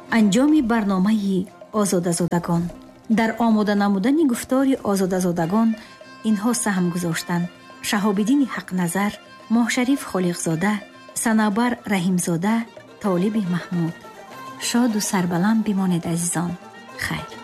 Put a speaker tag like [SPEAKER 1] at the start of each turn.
[SPEAKER 1] анҷоми барномаи озодазодагон. дар омода намудани гуфтори озодазодагон инҳо саҳм гузоштанд: шаҳобиддини ҳақназар, моҳшариф холиқзода, санабар раҳимзода, толиби маҳмуд. шоду сарбаланд бимонед азизон. хайр.